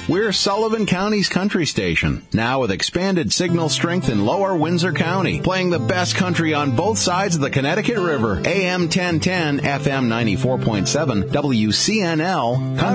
We're Sullivan County's country station, now with expanded signal strength in Lower Windsor County, playing the best country on both sides of the Connecticut River. AM 1010, FM 94.7, WCNL.